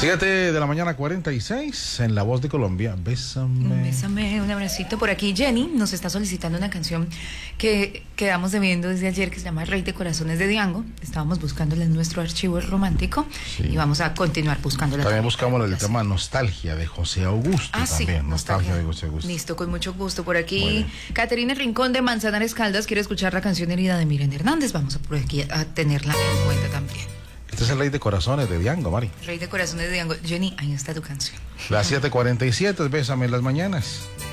7 de la mañana, 46, en La Voz de Colombia. Bésame. Bésame, un abracito. Por aquí Jenny nos está solicitando una canción que quedamos debiendo desde ayer, que se llama Rey de Corazones de Diango. Estábamos buscándola en nuestro archivo romántico, sí, y vamos a continuar buscándola. También buscamos el tema Nostalgia de José Augusto. También, sí, Nostalgia de José Augusto. Listo, con mucho gusto. Por aquí Caterina Rincón de Manzanares Caldas quiere escuchar la canción Herida de Miriam Hernández. Vamos a por aquí a tenerla en cuenta también. Este es el Rey de Corazones de Diango, Mari. Rey de Corazones de Diango. Jenny, ahí está tu canción. Las 7:47, Bésame en las mañanas.